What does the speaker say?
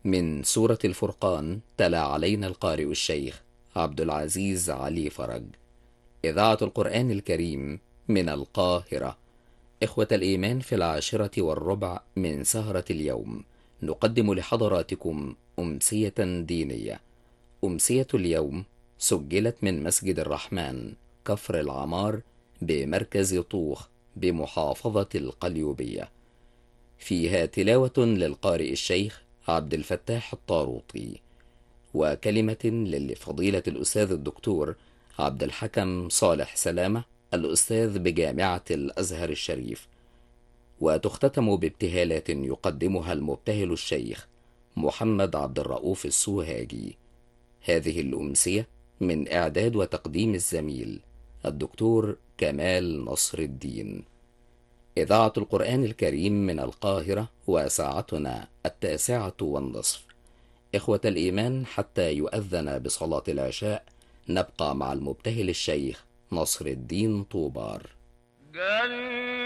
من سورة الفرقان تلا علينا القارئ الشيخ عبد العزيز علي فرج. إذاعة القرآن الكريم من القاهرة. إخوة الإيمان، في 10:15 من سهرة اليوم نقدم لحضراتكم أمسية دينية. أمسية اليوم سجلت من مسجد الرحمن كفر العمار بمركز طوخ بمحافظة القليوبية. فيها تلاوة للقارئ الشيخ عبد الفتاح الطاروطي، وكلمة لفضيلة الأستاذ الدكتور عبد الحكم صالح سلامة الأستاذ بجامعة الأزهر الشريف، وتختتم بابتهالات يقدمها المبتهل الشيخ محمد عبد الرؤوف السوهاجي. هذه الأمسية من إعداد وتقديم الزميل الدكتور كمال نصر الدين. إذاعة القرآن الكريم من القاهرة، وساعتنا 9:15. إخوة الإيمان، حتى يؤذن بصلاة العشاء نبقى مع المبتهل الشيخ نصر الدين طوبار.